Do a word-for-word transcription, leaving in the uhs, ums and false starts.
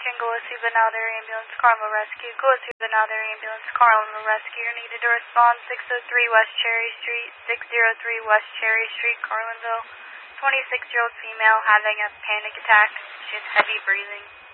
Attention, Gillespie Benalder Ambulance, Carmel Rescue. Gillespie Benalder Ambulance, Carmel Rescue. Needed to respond six oh three West Cherry Street, six oh three West Cherry Street, Carlinville. twenty-six-year-old female having a panic attack. She has heavy breathing.